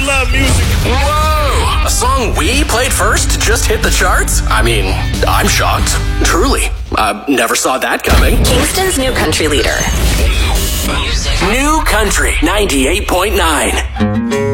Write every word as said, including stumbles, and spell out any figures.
love music. Whoa! A song we played first just hit the charts? I mean, I'm shocked. Truly. I never saw that coming. Kingston's new country leader. New Country ninety-eight point nine.